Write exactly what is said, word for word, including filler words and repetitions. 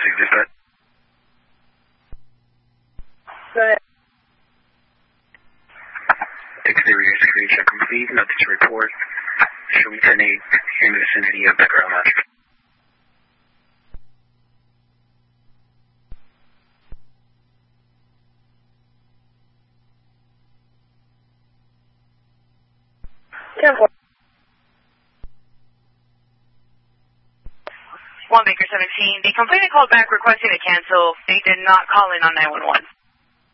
six dispatch. Go ahead. Exterior screen check complete. Nothing to report. Show me ten eight in the vicinity of background match. ten four. one Baker seventeen. The complainant called back requesting to cancel. They did not call in on nine one one.